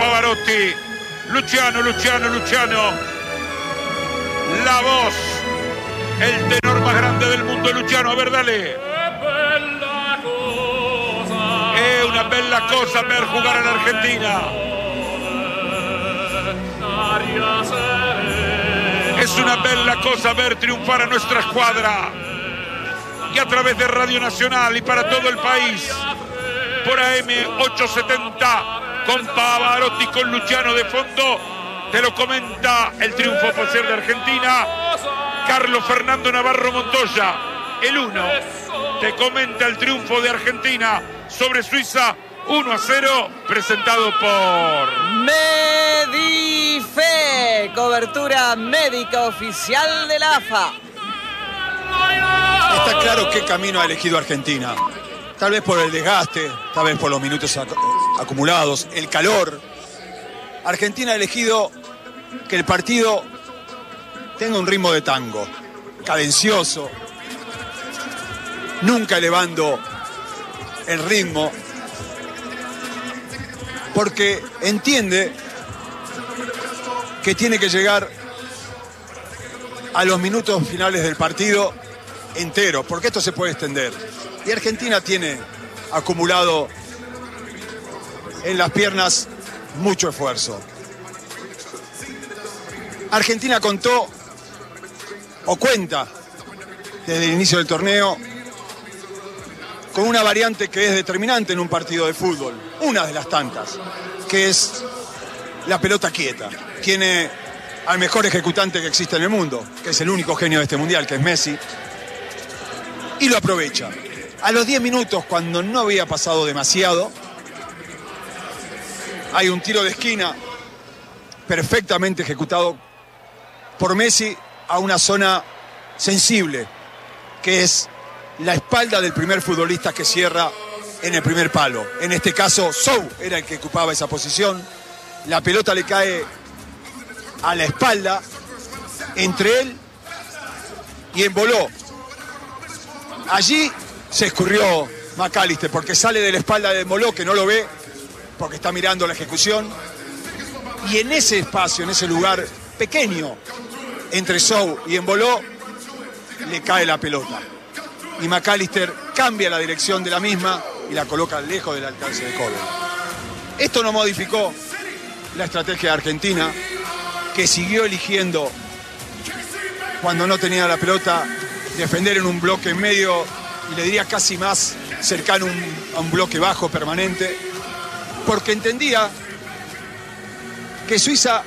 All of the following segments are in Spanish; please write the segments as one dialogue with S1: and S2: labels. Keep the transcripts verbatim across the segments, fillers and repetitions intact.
S1: Pavarotti. Luciano, Luciano, Luciano. La voz, el tenor más grande del mundo, Luciano. A ver, dale. Es una bella cosa ver jugar en Argentina. Es una bella cosa ver triunfar a nuestra escuadra. Y a través de Radio Nacional y para todo el país, por A M ochocientos setenta, con Pavarotti, con Luciano de fondo, te lo comenta el triunfo por ser de Argentina, Carlos Fernando Navarro Montoya, el uno. Te comenta el triunfo de Argentina sobre Suiza, uno a cero, presentado por
S2: Medife, cobertura médica oficial de la A F A.
S3: Está claro qué camino ha elegido Argentina. Tal vez por el desgaste, tal vez por los minutos ac acumulados, el calor. Argentina ha elegido que el partido tenga un ritmo de tango, cadencioso, nunca elevando el ritmo, porque entiende que tiene que llegar a los minutos finales del partido entero, porque esto se puede extender. Y Argentina tiene acumulado en las piernas mucho esfuerzo. Argentina contó o cuenta desde el inicio del torneo con una variante que es determinante en un partido de fútbol, una de las tantas, que es la pelota quieta. Tiene al mejor ejecutante que existe en el mundo, que es el único genio de este mundial, que es Messi, y lo aprovecha. A los diez minutos, cuando no había pasado demasiado, hay un tiro de esquina perfectamente ejecutado por Messi a una zona sensible, que es la espalda del primer futbolista que cierra en el primer palo. En este caso, Sou era el que ocupaba esa posición. La pelota le cae a la espalda, entre él y Emboló. Allí se escurrió McAllister, porque sale de la espalda de Emboló, que no lo ve, porque está mirando la ejecución. Y en ese espacio, en ese lugar pequeño, entre Sou y Emboló, le cae la pelota. Y McAllister cambia la dirección de la misma y la coloca lejos del alcance de Córdoba. Esto no modificó la estrategia de Argentina, que siguió eligiendo, cuando no tenía la pelota, defender en un bloque en medio, y le diría casi más cercano a un, a un bloque bajo permanente, porque entendía que Suiza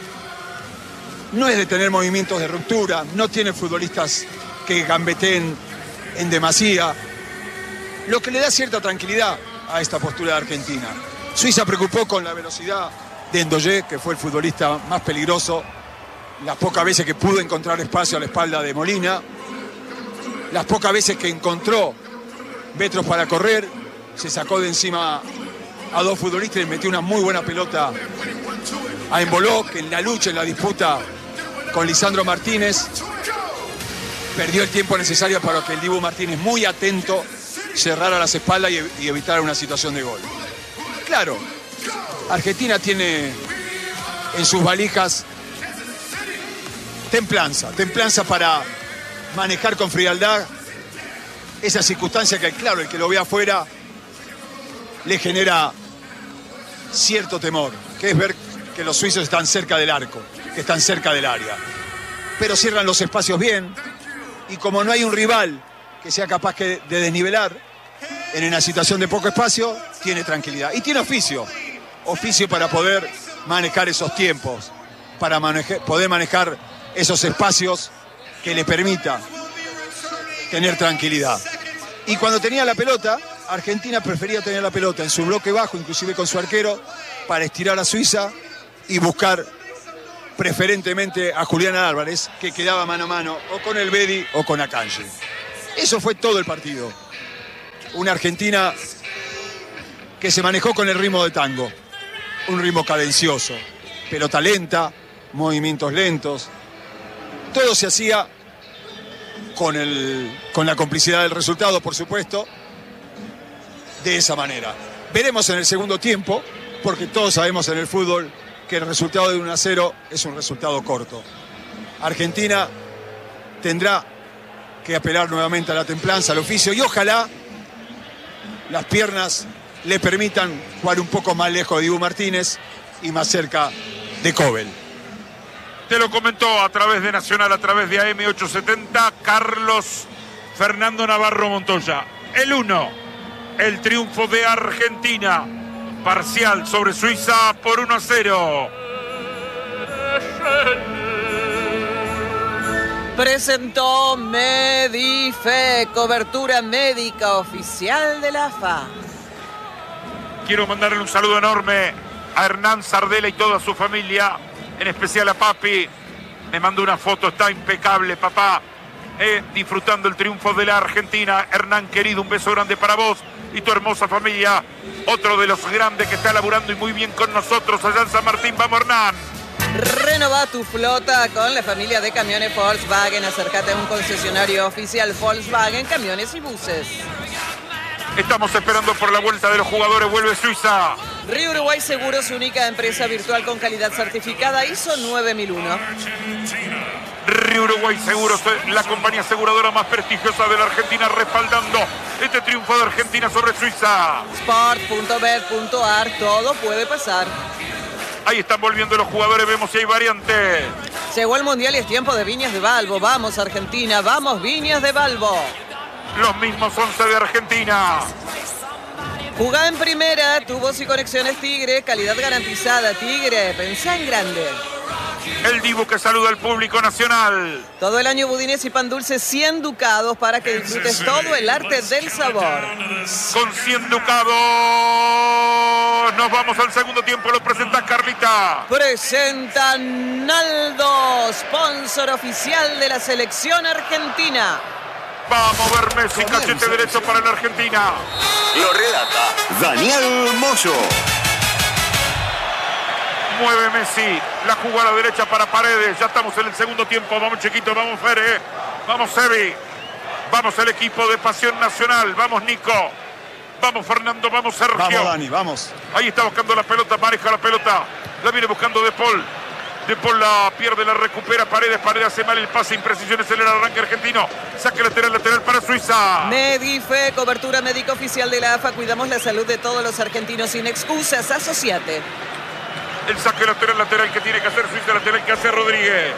S3: no es de tener movimientos de ruptura, no tiene futbolistas que gambeteen en demasía, lo que le da cierta tranquilidad a esta postura de Argentina. Suiza preocupó con la velocidad de Ndoye, que fue el futbolista más peligroso, las pocas veces que pudo encontrar espacio a la espalda de Molina, las pocas veces que encontró metros para correr, se sacó de encima a dos futbolistas y metió una muy buena pelota a Emboló, que en la lucha, en la disputa con Lisandro Martínez, perdió el tiempo necesario para que el Dibu Martínez, muy atento, cerrara las espaldas y, y evitara una situación de gol. Claro, Argentina tiene en sus valijas templanza, templanza para manejar con frialdad esa circunstancia que, claro, el que lo ve afuera le genera cierto temor, que es ver que los suizos están cerca del arco, que están cerca del área. Pero cierran los espacios bien, y como no hay un rival que sea capaz que de desnivelar en una situación de poco espacio, tiene tranquilidad. Y tiene oficio, oficio para poder manejar esos tiempos, para manejar, poder manejar esos espacios que le permita tener tranquilidad. Y cuando tenía la pelota, Argentina prefería tener la pelota en su bloque bajo, inclusive con su arquero, para estirar a Suiza y buscar preferentemente a Julián Álvarez, que quedaba mano a mano o con el Bedi o con Akanji. Eso fue todo el partido. Una Argentina que se manejó con el ritmo de tango, un ritmo cadencioso, pelota lenta, movimientos lentos. Todo se hacía con, el, con la complicidad del resultado, por supuesto, de esa manera. Veremos en el segundo tiempo, porque todos sabemos en el fútbol que el resultado de uno a cero es un resultado corto. Argentina tendrá que apelar nuevamente a la templanza, al oficio, y ojalá las piernas le permitan jugar un poco más lejos de Dibu Martínez y más cerca de Kobel.
S1: Te lo comentó a través de Nacional, a través de A M ochocientos setenta, Carlos Fernando Navarro Montoya. El uno, el triunfo de Argentina, parcial sobre Suiza por uno a cero.
S2: Presentó Medife, cobertura médica oficial de la A F A.
S1: Quiero mandarle un saludo enorme a Hernán Sardela y toda su familia, en especial a papi. Me mandó una foto, está impecable, papá. Eh, disfrutando el triunfo de la Argentina. Hernán, querido, un beso grande para vos y tu hermosa familia. Otro de los grandes que está laburando y muy bien con nosotros allá en San Martín. Vamos, Hernán.
S2: Renova tu flota con la familia de camiones Volkswagen. Acércate a un concesionario oficial Volkswagen, camiones y buses.
S1: Estamos esperando por la vuelta de los jugadores. Vuelve Suiza.
S2: Río Uruguay Seguros, única empresa virtual con calidad certificada I S O nueve mil uno.
S1: Río Uruguay Seguros, la compañía aseguradora más prestigiosa de la Argentina, respaldando este triunfo de Argentina sobre Suiza.
S2: sport punto bet punto a r, todo puede pasar.
S1: Ahí están volviendo los jugadores, vemos si hay variante.
S2: Llegó el Mundial y es tiempo de Viñas de Balbo. Vamos Argentina, vamos Viñas de Balbo.
S1: Los mismos once de Argentina.
S2: Jugá en primera, tu voz y conexiones Tigre, calidad garantizada Tigre, pensá en grande.
S1: El Dibu que saluda al público nacional.
S2: Todo el año budines y pan dulce, cien ducados para que disfrutes todo el arte del sabor.
S1: Con cien ducados nos vamos al segundo tiempo, lo presenta Carlita.
S2: Presenta Naldo, sponsor oficial de la selección argentina.
S1: Vamos a ver Messi, cachete derecho para la Argentina.
S4: Lo relata Daniel Moyo.
S1: Mueve Messi, la jugada derecha para Paredes. Ya estamos en el segundo tiempo. Vamos chiquito, vamos Fere, vamos Sebi, vamos el equipo de Pasión Nacional. Vamos Nico, vamos Fernando, vamos Sergio.
S3: Vamos Dani, vamos.
S1: Ahí está buscando la pelota, maneja la pelota. La viene buscando De Paul. De Paul la pierde, la recupera Paredes. Paredes hace mal el pase, imprecisiones en el arranque argentino. Saque lateral, lateral para Suiza.
S2: Medife, cobertura médica oficial de la A F A. Cuidamos la salud de todos los argentinos sin excusas. Asociate.
S1: El saque lateral, lateral que tiene que hacer Suiza, lateral que hace Rodríguez.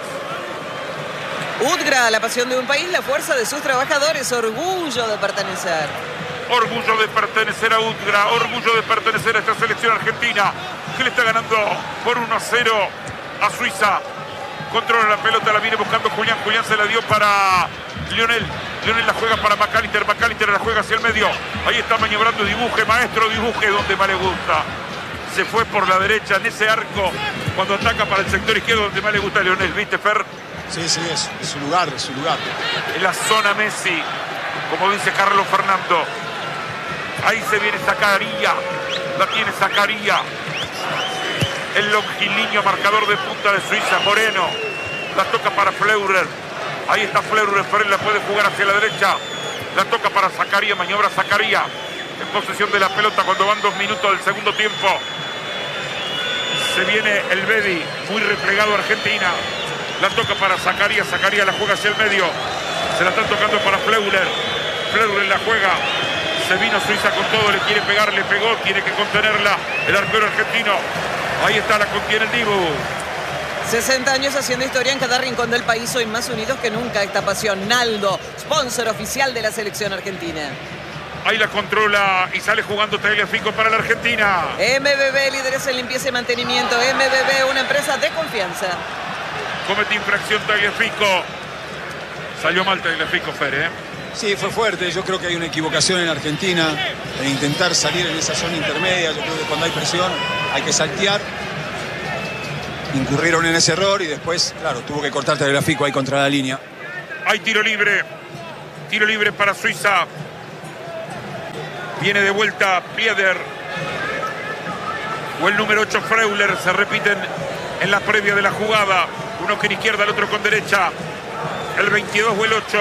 S2: Udgra, la pasión de un país, la fuerza de sus trabajadores, orgullo de pertenecer.
S1: Orgullo de pertenecer a Udgra, orgullo de pertenecer a esta selección argentina que le está ganando por uno a cero a Suiza. Controla la pelota, la viene buscando Julián. Julián se la dio para Lionel. Lionel la juega para McAllister. McAllister la juega hacia el medio. Ahí está maniobrando Dibuje, maestro Dibuje, donde más le gusta. Se fue por la derecha en ese arco cuando ataca para el sector izquierdo donde más le gusta a Lionel. ¿Viste, Fer?
S3: Sí, sí, es, es su lugar, es su lugar.
S1: En la zona Messi, como dice Carlos Fernando. Ahí se viene Zacaría. La tiene Zacaría. El longilíneo marcador de punta de Suiza, Moreno. La toca para Fleurer. Ahí está Fleurer. Fleurer la puede jugar hacia la derecha. La toca para Zacaría. Maniobra Zacaría. En posesión de la pelota cuando van dos minutos del segundo tiempo. Se viene el Bedi. Muy replegado Argentina. La toca para Zacaría. Zacaría la juega hacia el medio. Se la están tocando para Fleurer. Fleurer la juega. Se vino Suiza con todo. Le quiere pegar. Le pegó. Tiene que contenerla. El arquero argentino. Ahí está, la contiene el Dibu.
S2: sesenta años haciendo historia en cada rincón del país. Hoy más unidos que nunca esta pasión. Naldo, sponsor oficial de la selección argentina.
S1: Ahí la controla y sale jugando Tagliafico para la Argentina.
S2: M B B, líderes en limpieza y mantenimiento. M B B, una empresa de confianza.
S1: Comete infracción Tagliafico. Salió mal Tagliafico, Fer, ¿eh?
S3: Sí, fue fuerte. Yo creo que hay una equivocación en Argentina en intentar salir en esa zona intermedia. Yo creo que cuando hay presión hay que saltear. Incurrieron en ese error y después, claro, tuvo que cortar Tagliafico ahí contra la línea.
S1: Hay tiro libre. Tiro libre para Suiza. Viene de vuelta Pieder. O el número ocho Freuler. Se repiten en la previa de la jugada. Uno con izquierda, el otro con derecha. El veintidós o el ocho.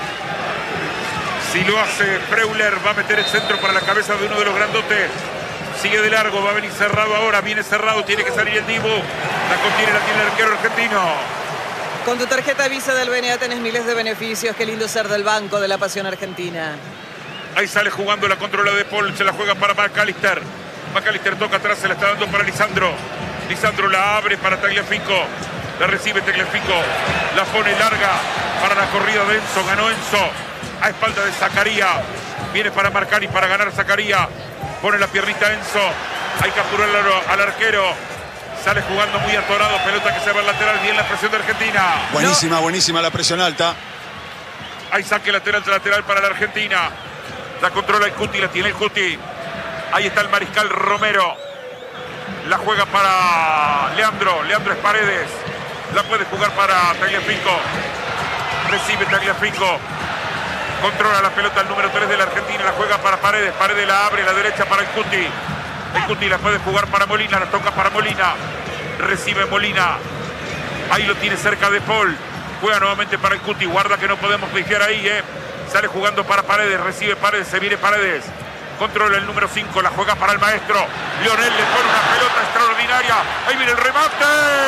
S1: Si lo hace Freuler, va a meter el centro para la cabeza de uno de los grandotes. Sigue de largo, va a venir cerrado ahora. Viene cerrado, tiene que salir el Dibu. La contiene, la tiene el arquero argentino.
S2: Con tu tarjeta Visa del B N A tenés miles de beneficios. Qué lindo ser del Banco de la Pasión Argentina.
S1: Ahí sale jugando la controla de Paul. Se la juega para McAllister. McAllister toca atrás, se la está dando para Lisandro. Lisandro la abre para Tagliafico. La recibe Tagliafico. La pone larga para la corrida de Enzo. Ganó Enzo. A espalda de Zacaría. Viene para marcar y para ganar Zacaría. Pone la piernita Enzo. Hay que apurarlo al arquero. Sale jugando muy atorado. Pelota que se va al lateral. Bien la presión de Argentina.
S3: Buenísima, no. buenísima la presión alta.
S1: Hay saque lateral, lateral para la Argentina. La controla el Cuti, la tiene el Cuti. Ahí está el mariscal Romero. La juega para Leandro. Leandro es Paredes. La puede jugar para Tagliafico. Recibe Tagliafico. Controla la pelota el número tres de la Argentina. La juega para Paredes. Paredes la abre. La derecha para el Cuti. El Cuti la puede jugar para Molina. La toca para Molina. Recibe Molina. Ahí lo tiene cerca de Paul. Juega nuevamente para el Cuti. Guarda que no podemos pifiar ahí, eh. Sale jugando para Paredes. Recibe Paredes. Se viene Paredes. Controla el número cinco. La juega para el maestro. Lionel le pone una pelota extraordinaria. Ahí viene el remate.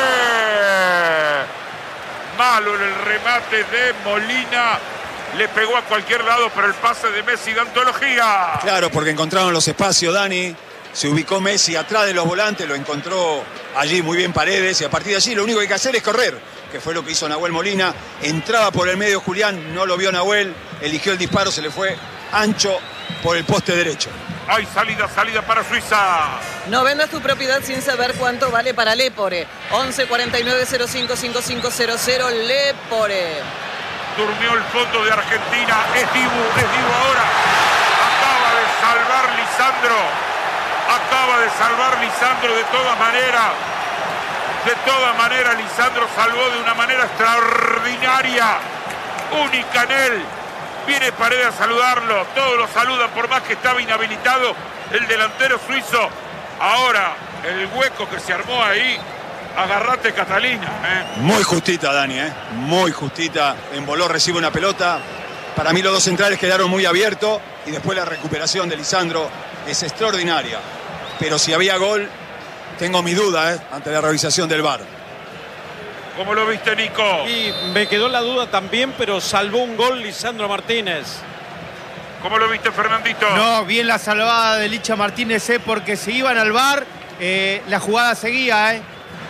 S1: Malo el remate de Molina. Le pegó a cualquier lado, pero el pase de Messi de antología.
S3: Claro, porque encontraron los espacios, Dani. Se ubicó Messi atrás de los volantes, lo encontró allí muy bien Paredes. Y a partir de allí lo único que hay que hacer es correr, que fue lo que hizo Nahuel Molina. Entraba por el medio Julián, no lo vio Nahuel. Eligió el disparo, se le fue ancho por el poste derecho.
S1: Hay salida, salida para Suiza.
S2: No vendas tu propiedad sin saber cuánto vale para Lepore. once cuarenta y nueve cero cinco cinco cinco cero cero Lepore.
S1: Durmió el fondo de Argentina. Es Dibu, es Dibu ahora. Acaba de salvar Lisandro. Acaba de salvar Lisandro de todas maneras. De todas maneras, Lisandro salvó de una manera extraordinaria. Única en él. Viene Paredes a saludarlo. Todos lo saludan por más que estaba inhabilitado el delantero suizo. Ahora, el hueco que se armó ahí. Agarrate, Catalina. ¿eh?
S3: Muy justita, Dani, ¿eh? Muy justita. Emboló, recibe una pelota. Para mí los dos centrales quedaron muy abiertos. Y después la recuperación de Lisandro es extraordinaria. Pero si había gol, tengo mi duda, ¿eh? Ante la revisación del V A R.
S1: ¿Cómo lo viste, Nico?
S5: Y me quedó la duda también, pero salvó un gol Lisandro Martínez.
S1: ¿Cómo lo viste, Fernandito?
S6: No, bien la salvada de Licha Martínez, ¿eh? Porque si iban al V A R, eh, la jugada seguía, ¿eh?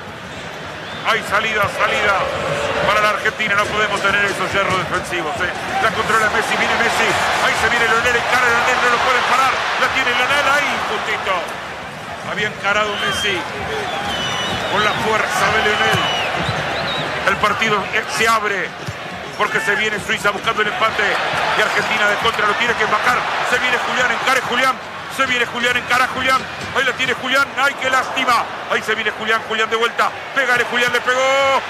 S1: Hay salida, salida para la Argentina. No podemos tener esos yerros defensivos. ¿eh? La controla Messi, viene Messi. Ahí se viene Leonel, encara Leonel, no lo pueden parar. La tiene Leonel ahí, justito. Había encarado Messi con la fuerza de Leonel. El partido se abre porque se viene Suiza buscando el empate. Y Argentina de contra lo tiene que embacar. Se viene Julián, encare Julián. Se viene Julián, encara Julián. Ahí la tiene Julián. ¡Ay, qué lástima! Ahí se viene Julián, Julián de vuelta. Pégale, Julián le pegó.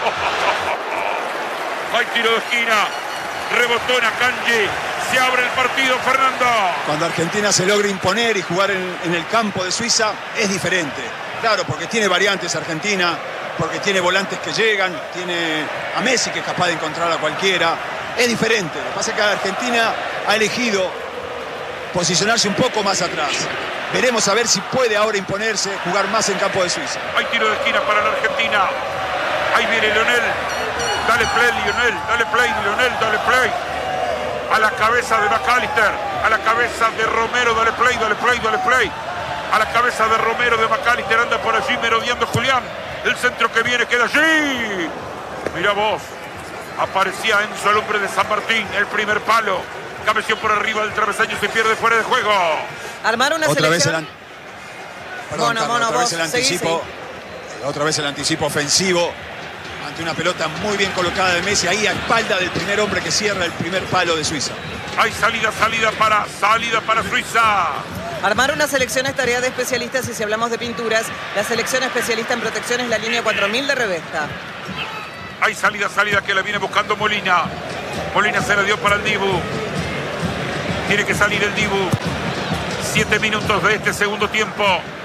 S1: ¡Ay, tiro de esquina! Rebotó en Akanji. Se abre el partido, Fernando.
S3: Cuando Argentina se logra imponer y jugar en, en el campo de Suiza, es diferente. Claro, porque tiene variantes Argentina, porque tiene volantes que llegan, tiene a Messi que es capaz de encontrar a cualquiera. Es diferente. Lo que pasa es que Argentina ha elegido posicionarse un poco más atrás. Veremos a ver si puede ahora imponerse, jugar más en campo de Suiza.
S1: Hay tiro de esquina para la Argentina. Ahí viene Leonel. Dale play, Leonel. Dale play, Leonel. Dale play. A la cabeza de McAllister. A la cabeza de Romero. Dale play, dale play, dale play. A la cabeza de Romero, de McAllister. Anda por allí merodeando Julián. El centro que viene queda allí. Mira vos. Aparecía Enzo, el hombre de San Martín. El primer palo. Cabeció por arriba del travesaño, se pierde fuera de juego.
S2: Armar una
S3: otra
S2: selección.
S3: Vez el an... Perdón,
S2: Mono,
S3: Carlos,
S2: mono,
S3: otra
S2: vos,
S3: vez el
S2: seguí,
S3: anticipo. Seguí. Otra vez el anticipo ofensivo ante una pelota muy bien colocada de Messi, ahí a espalda del primer hombre que cierra el primer palo de Suiza.
S1: Hay salida, salida para, salida para Suiza.
S2: Armar una selección es tarea de especialistas y si hablamos de pinturas, la selección especialista en protección es la línea cuatro mil de Revesta.
S1: Hay salida, salida que la viene buscando Molina. Molina se la dio para el Dibu. Tiene que salir el Dibu. Siete minutos de este segundo tiempo.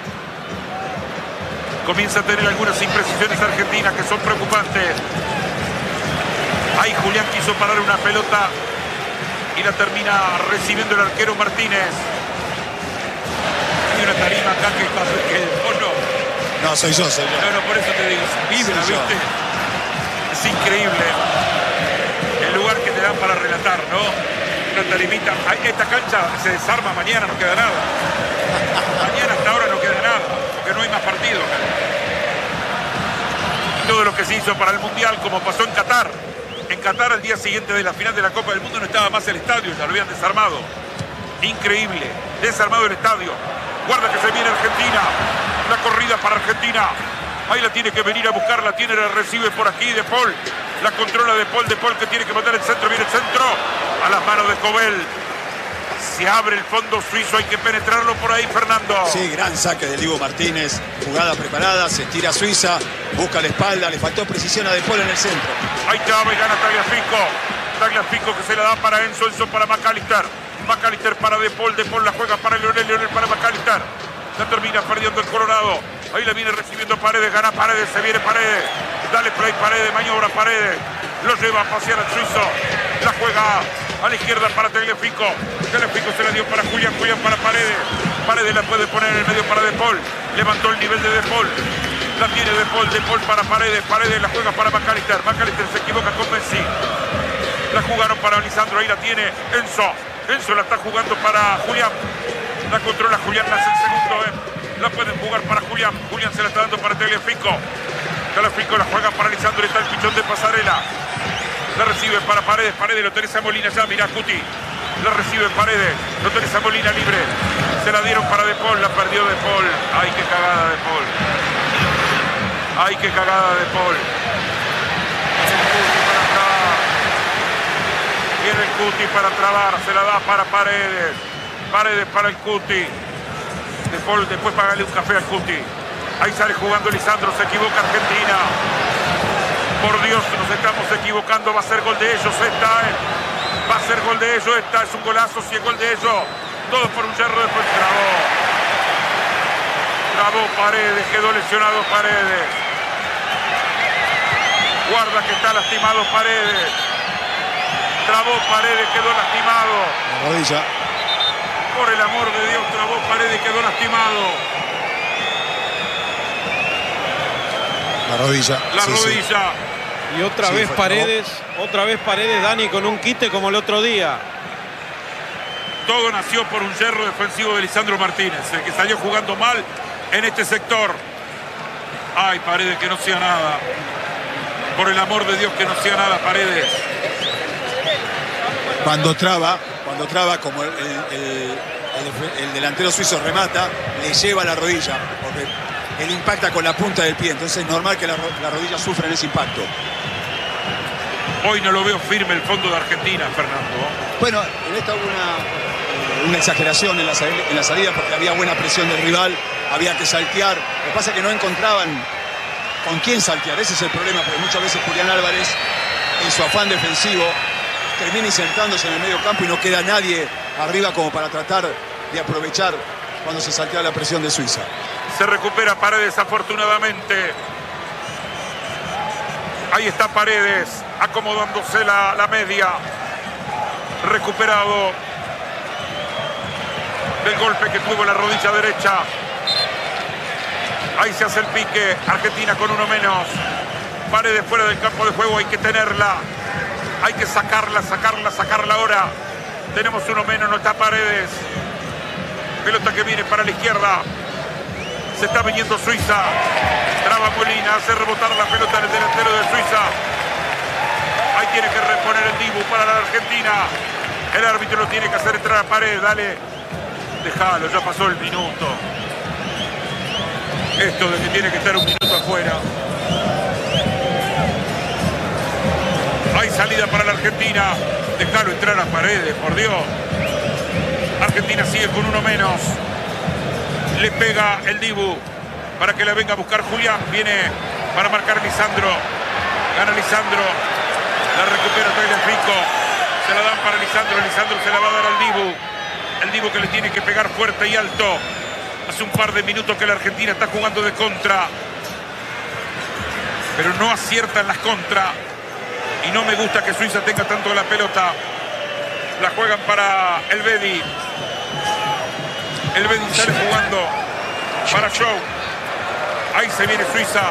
S1: Comienza a tener algunas imprecisiones argentinas que son preocupantes. Ahí Julián quiso parar una pelota y la termina recibiendo el arquero Martínez. Hay una tarima acá que pasa que vos no.
S3: No, soy yo, soy yo.
S1: No, no, por eso te digo, vibra,
S3: Soy yo.
S1: ¿viste? Es increíble el lugar que te dan para relatar, ¿no? Una tarimita. Ay, esta cancha se desarma mañana, no queda nada. Mañana hasta ahora no queda nada, porque no hay más partidos. Todo lo que se hizo para el Mundial, como pasó en Qatar. En Qatar, al día siguiente de la final de la Copa del Mundo, no estaba más el estadio, ya lo habían desarmado. Increíble, desarmado el estadio. Guarda que se viene Argentina. La corrida para Argentina. Ahí la tiene que venir a buscar, la tiene, la recibe por aquí De Paul. La controla De Paul, De Paul que tiene que mandar el centro, viene el centro. A las manos de Cobel. Se abre el fondo suizo, hay que penetrarlo por ahí, Fernando.
S3: Sí, gran saque de Dibu Martínez. Jugada preparada, se estira Suiza, busca la espalda, le faltó precisión a De Paul en el centro.
S1: Ahí está, y gana Tagliafico. Tagliafico que se la da para Enzo, Enzo para McAllister. McAllister para De Paul, De Paul la juega para Lionel, Lionel para McAllister. La termina perdiendo el Colorado. Ahí la viene recibiendo Paredes, gana Paredes, se viene Paredes. Dale play Paredes, maniobra Paredes. Lo lleva a pasear al suizo. La juega a la izquierda para Tagliafico. Tagliafico se la dio para Julián, Julián para Paredes. Paredes la puede poner en el medio para De Paul. Levantó el nivel de De Paul. La tiene De Paul, De Paul para Paredes. Paredes la juega para McAllister. McAllister se equivoca con Messi. La jugaron para Lisandro, ahí la tiene Enzo. Enzo la está jugando para Julián. La controla Julián, la hace el segundo. Eh. La pueden jugar para Julián. Julián se la está dando para Tagliafico. Tagliafico la juega para Lisandro. Está el pichón de Pasarela. La recibe para Paredes. Paredes lo tenés a Molina ya. Mirá, Cuti. La recibe Paredes. Lo tenés a Molina libre. Se la dieron para De Paul. La perdió De Paul. Ay, qué cagada De Paul. Ay, qué cagada De Paul. Viene el Cuti para trabar, se la da para Paredes. Paredes para el Cuti. De Paul, después págale un café al Cuti. Ahí sale jugando Lisandro, se equivoca Argentina. Por Dios, nos estamos equivocando, va a ser gol de ellos esta, eh. Va a ser gol de ellos esta, es un golazo, si es gol de ellos. Todo por un yerro, después trabó. Trabó Paredes, quedó lesionado Paredes. Guarda que está lastimado Paredes. Trabó Paredes, quedó lastimado.
S3: La rodilla.
S1: Por el amor de Dios, trabó Paredes, quedó lastimado.
S3: La rodilla.
S1: La
S3: sí,
S1: rodilla.
S3: Sí.
S5: Y otra
S3: Sí,
S5: vez
S3: fue
S5: Paredes, otra vez Paredes, Dani, con un quite como el otro día.
S1: Todo nació por un yerro defensivo de Lisandro Martínez, el que salió jugando mal en este sector. Ay, Paredes, que no sea nada. Por el amor de Dios, que no sea nada, Paredes.
S3: Cuando traba, cuando traba, como el, el, el, el delantero suizo remata, le lleva la rodilla, porque él impacta con la punta del pie, entonces es normal que la, la rodilla sufra en ese impacto.
S1: Hoy no lo veo firme el fondo de Argentina, Fernando.
S3: Bueno, en esta hubo una, una exageración en la, en la salida, porque había buena presión del rival, había que saltear. Lo que pasa es que no encontraban con quién saltear, ese es el problema, porque muchas veces Julián Álvarez, en su afán defensivo, termina insertándose en el medio campo y no queda nadie arriba como para tratar de aprovechar cuando se saltea la presión de Suiza.
S1: Se recupera Paredes, afortunadamente. Ahí está Paredes, acomodándose la, la media. Recuperado del golpe que tuvo en la rodilla derecha. Ahí se hace el pique. Argentina con uno menos. Paredes fuera del campo de juego, hay que tenerla. Hay que sacarla, sacarla, sacarla ahora. Tenemos uno menos, no está Paredes. Pelota que viene para la izquierda. Se está viniendo Suiza. Traba Molina, hace rebotar la pelota en el delantero de Suiza. Ahí tiene que reponer el Dibu para la Argentina. El árbitro lo tiene que hacer entrar a Paredes, dale. Déjalo, ya pasó el minuto. Esto de que tiene que estar un minuto afuera. Hay salida para la Argentina. Déjalo entrar a Paredes, por Dios. Argentina sigue con uno menos. Le pega el Dibu para que la venga a buscar Julián. Viene para marcar Lisandro. Gana Lisandro. La recupera Tagliafico. Se la dan para Lisandro. Lisandro se la va a dar al Dibu. El Dibu que le tiene que pegar fuerte y alto. Hace un par de minutos que la Argentina está jugando de contra. Pero no acierta en las contras. Y no me gusta que Suiza tenga tanto la pelota. La juegan para el Bedi. El Bedín sale jugando para Show. Ahí se viene Suiza.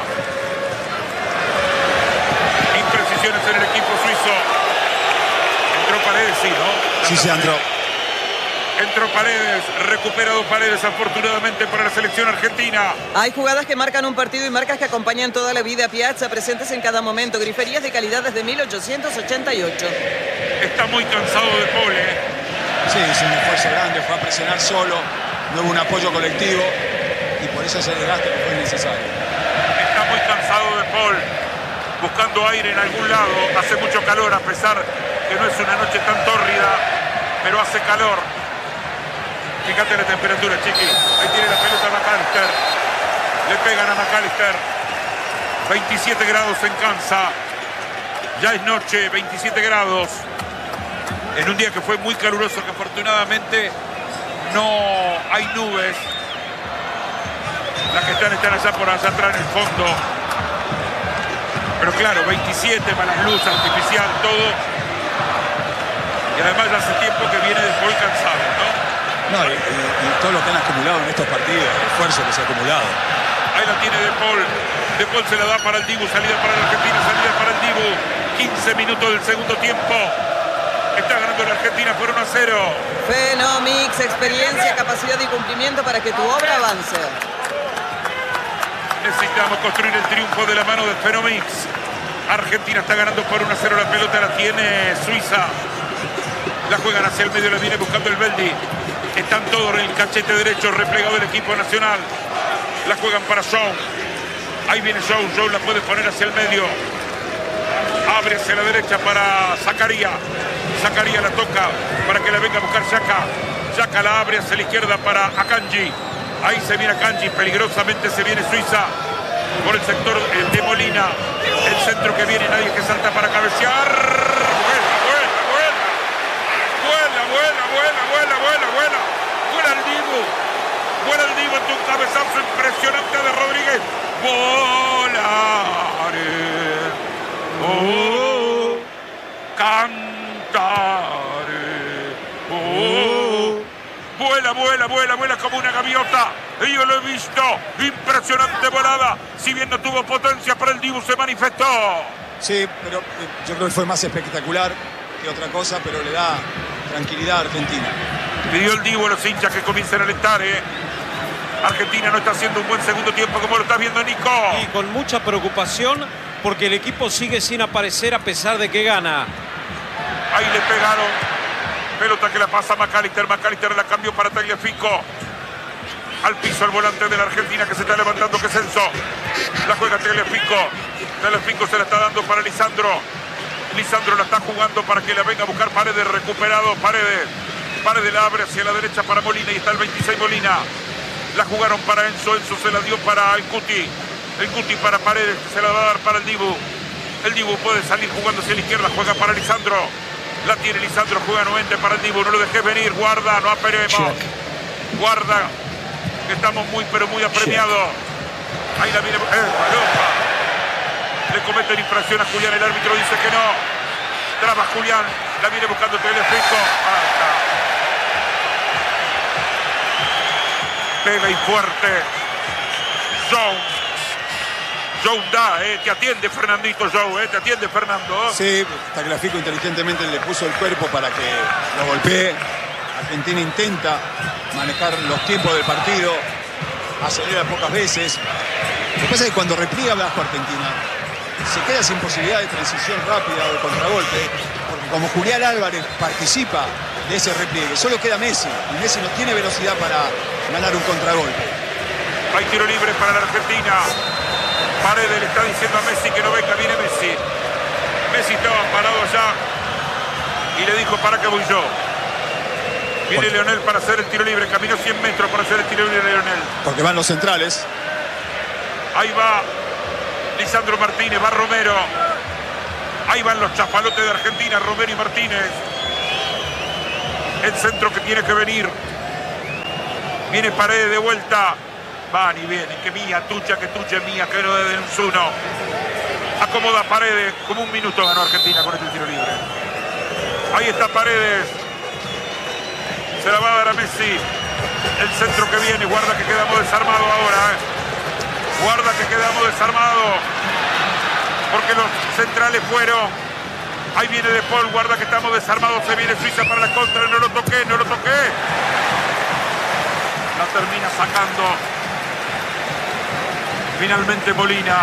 S1: Imprecisiones en el equipo suizo. Entró Paredes, sí, ¿no?
S3: Sí, se entró.
S1: Entró Paredes, recuperado Paredes afortunadamente para la selección argentina.
S2: Hay jugadas que marcan un partido y marcas que acompañan toda la vida. Piazza, presentes en cada momento. Griferías de calidad desde mil ochocientos ochenta y ocho.
S1: Está muy cansado de Paul, ¿eh?
S3: Sí, es un esfuerzo grande, fue a presionar solo, no hubo un apoyo colectivo y por eso ese desgaste que fue necesario.
S1: Está muy cansado de Paul, buscando aire en algún lado. Hace mucho calor, a pesar que no es una noche tan tórrida, pero hace calor. Fíjate la temperatura, chiqui. Ahí tiene la pelota McAllister. Le pegan a McAllister. veintisiete grados en Kansas. Ya es noche, veintisiete grados. En un día que fue muy caluroso, que afortunadamente no hay nubes. Las que están están allá por allá atrás en el fondo. Pero claro, veintisiete, más las luces artificial, todo. Y además ya hace tiempo que viene de Paul cansado, ¿no?
S3: No, y, y, y todo lo que han acumulado en estos partidos, el esfuerzo que se ha acumulado.
S1: Ahí la tiene De Paul. De Paul se la da para el Dibu, salida para la Argentina, salida para el Dibu. quince minutos del segundo tiempo. Está ganando la Argentina por uno a cero.
S2: Fenomix, experiencia, capacidad y cumplimiento para que tu obra avance.
S1: Necesitamos construir el triunfo de la mano de Fenomix. Argentina está ganando por uno a cero. La pelota la tiene Suiza. La juegan hacia el medio, la viene buscando el Beldi. Están todos en el cachete derecho, replegado el equipo nacional. La juegan para Shaw. Ahí viene Shaw. Shaw la puede poner hacia el medio. Abre hacia la derecha para Zakaria. Zakaria la toca para que la venga a buscar Xhaka. Xhaka la abre hacia la izquierda para Akanji. Ahí se viene Akanji. Peligrosamente se viene Suiza por el sector de Molina. El centro que viene, nadie que salta para cabecear. Vuela, vuela, vuela. Vuela, vuela, vuela, vuela, vuela, vuela. Vuela el Dibu. Vuela el Dibu ante un cabezazo impresionante de Rodríguez. Volaré. Oh, cantaré. Oh, vuela, vuela, vuela, vuela como una gaviota. Y yo lo he visto. Impresionante volada. Si bien no tuvo potencia, para el Dibu se manifestó.
S3: Sí, pero eh, yo creo que fue más espectacular que otra cosa, pero le da tranquilidad a Argentina.
S1: Pidió el Dibu a los hinchas que comiencen a alentar, ¿eh? Argentina no está haciendo un buen segundo tiempo, como lo está viendo Nico.
S5: Y con mucha preocupación porque el equipo sigue sin aparecer a pesar de que gana.
S1: Ahí le pegaron. Pelota que la pasa McAllister. McAllister la cambió para Tagliafico. Al piso el volante de la Argentina que se está levantando, que es Enzo. La juega Tagliafico. Tagliafico se la está dando para Lisandro. Lisandro la está jugando para que la venga a buscar Paredes. Recuperado Paredes. Paredes la abre hacia la derecha para Molina. Y está el veintiséis Molina. La jugaron para Enzo. Enzo se la dio para el Cuti. El Cuti para Paredes. Se la va a dar para el Dibu. El Dibu puede salir jugando hacia la izquierda. Juega para Lisandro. La tiene Lisandro. Juega nuevamente para el Dibu. No lo dejes venir. Guarda. No aperemos. Guarda. Que estamos muy pero muy apremiados. Ahí la viene. ¡Eh, paloma! Le cometen infracción a Julián. El árbitro dice que no. Traba Julián. La viene buscando Tagliafico. Ah, está. Pega y fuerte. Joe. Joe da, eh. Te atiende Fernandito Joe, eh. Te atiende Fernando.
S3: Sí, Tagliafico inteligentemente le puso el cuerpo para que lo golpee. Argentina intenta manejar los tiempos del partido. Acelera pocas veces. Lo que pasa es que cuando repliega bajo Argentina, se queda sin posibilidad de transición rápida o de contragolpe. Porque como Julián Álvarez participa de ese repliegue, solo queda Messi. Y Messi no tiene velocidad para ganar un contragolpe.
S1: Hay tiro libre para la Argentina. Paredes le está diciendo a Messi que no venga, viene Messi. Messi estaba parado allá y le dijo, para que voy yo. Viene
S3: Porque...
S1: Leonel para hacer el tiro libre. Caminó cien metros para hacer el tiro libre de Leonel.
S3: Porque van los centrales.
S1: Ahí va Lisandro Martínez, va Romero. Ahí van los chafalotes de Argentina, Romero y Martínez. El centro que tiene que venir. Viene Paredes de vuelta. Van y vienen, que mía, tuya, que tuya, mía, que no de uno. Acomoda Paredes, como un minuto ganó Argentina con este tiro libre. Ahí está Paredes. Se la va a dar a Messi. El centro que viene, guarda que quedamos desarmados ahora. ¿eh? Guarda que quedamos desarmados. Porque los centrales fueron. Ahí viene De Paul, guarda que estamos desarmados. Se viene Suiza para la contra. No lo toqué, no lo toqué. La termina sacando. Finalmente Molina.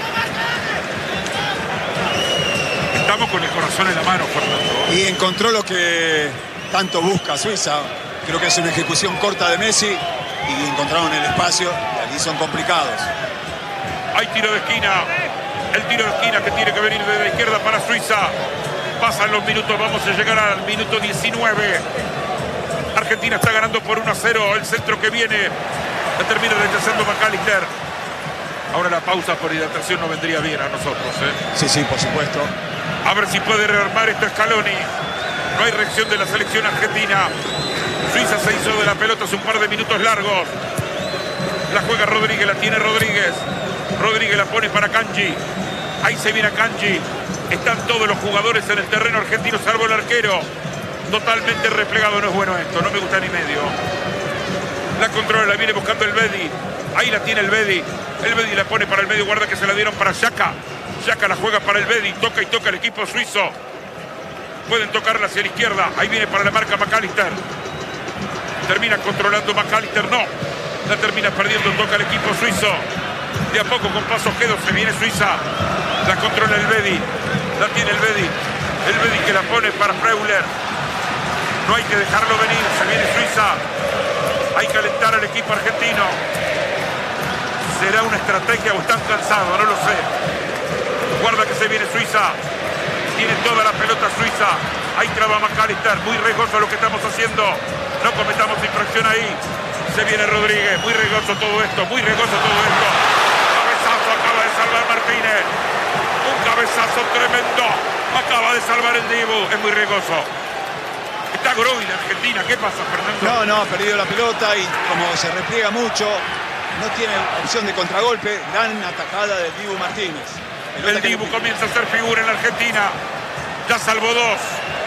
S1: Estamos con el corazón en la mano, Fernando.
S3: Y encontró lo que tanto busca Suiza. Creo que es una ejecución corta de Messi y encontraron el espacio y allí son complicados.
S1: Hay tiro de esquina. El tiro de esquina que tiene que venir desde la izquierda para Suiza. Pasan los minutos, vamos a llegar al minuto diecinueve. Argentina está ganando por uno a cero. El centro que viene la termina rechazando McAllister. Ahora la pausa por hidratación no vendría bien a nosotros. ¿eh?
S3: Sí, sí, por supuesto.
S1: A ver si puede rearmar esto Scaloni. No hay reacción de la selección argentina. Suiza se hizo de la pelota hace un par de minutos largos. La juega Rodríguez, la tiene Rodríguez. Rodríguez la pone para Kanji. Ahí se viene a Kanji. Están todos los jugadores en el terreno argentino, salvo el arquero. Totalmente replegado, no es bueno esto, no me gusta ni medio. La controla, la viene buscando el Bedi. Ahí la tiene el Bedi. El Bedi la pone para el medio, guarda que se la dieron para Xhaka. Xhaka la juega para el Bedi, toca y toca el equipo suizo. Pueden tocarla hacia la izquierda. Ahí viene para la marca McAllister. Termina controlando McAllister, no. La termina perdiendo, toca el equipo suizo. De a poco con pasos quedos se viene Suiza. La controla el Bedi. La tiene el Bedi. El Bedi que la pone para Freuler. No hay que dejarlo venir. Se viene Suiza. Hay que alentar al equipo argentino. ¿Será una estrategia o están cansados? No lo sé. Guarda que se viene Suiza. Tiene toda la pelota Suiza. Ahí traba McAllister. Muy riesgoso lo que estamos haciendo. No cometamos infracción ahí. Se viene Rodríguez. Muy riesgoso todo esto. Muy riesgoso todo esto. Cabezazo acaba de salvar Martínez. Un cabezazo tremendo. Acaba de salvar el Dibu. Es muy riesgoso. Está Groy la Argentina. ¿Qué pasa, Fernando?
S3: No, no, ha perdido la pelota y como se repliega mucho, no tiene opción de contragolpe. Gran atacada del Dibu Martínez.
S1: El Dibu comienza a hacer figura en la Argentina. Ya salvó dos.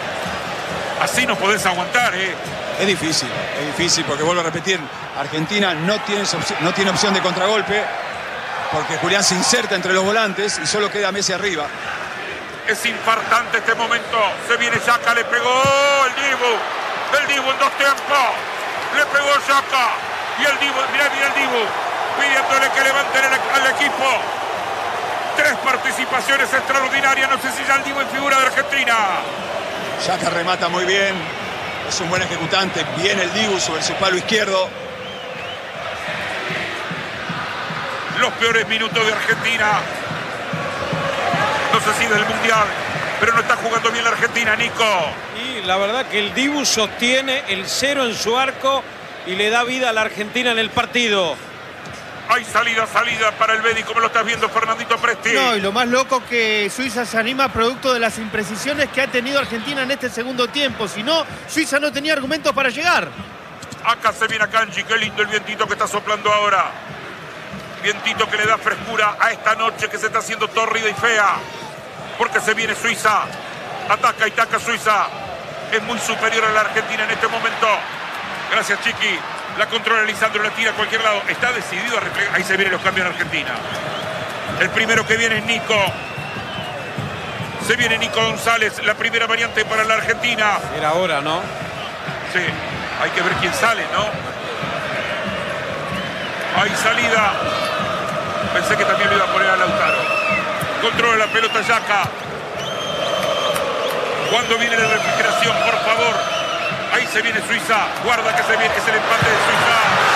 S1: Así no podés aguantar, ¿eh?
S3: Es difícil, es difícil porque vuelvo a repetir, Argentina no tiene, no tiene opción de contragolpe porque Julián se inserta entre los volantes y solo queda Messi arriba.
S1: Es infartante este momento. Se viene Xhaka, le pegó el Dibu. El Dibu en dos tiempos. Le pegó Xhaka. Y el Dibu, mirá, mirá el Dibu, pidiéndole que levanten al equipo. Tres participaciones extraordinarias. No sé si ya el Dibu es figura de Argentina.
S3: Xhaka remata muy bien. Es un buen ejecutante. Viene el Dibu sobre su palo izquierdo.
S1: Los peores minutos de Argentina. No sé si del Mundial, pero no está jugando bien la Argentina, Nico.
S5: Y la verdad que el Dibu sostiene el cero en su arco y le da vida a la Argentina en el partido.
S1: Hay salida, salida para el Bedi, como lo estás viendo, Fernandito Presti.
S6: No, y lo más loco que Suiza se anima producto de las imprecisiones que ha tenido Argentina en este segundo tiempo. Si no, Suiza no tenía argumentos para llegar.
S1: Acá se viene a Kanji, qué lindo el vientito que está soplando ahora. Vientito que le da frescura a esta noche que se está haciendo tórrida y fea. Porque se viene Suiza. Ataca y taca Suiza. Es muy superior a la Argentina en este momento. Gracias, Chiqui. La controla Lisandro, la tira a cualquier lado. Está decidido a replegar. Ahí se vienen los cambios en Argentina. El primero que viene es Nico. Se viene Nico González. La primera variante para la Argentina.
S5: Era hora, ¿no?
S1: Sí. Hay que ver quién sale, ¿no? Hay salida. Pensé que también lo iba a poner a Lautaro. Controla la pelota Xhaka. Cuando viene la refrigeración, por favor. Ahí se viene Suiza. Guarda que se viene, es el empate de Suiza.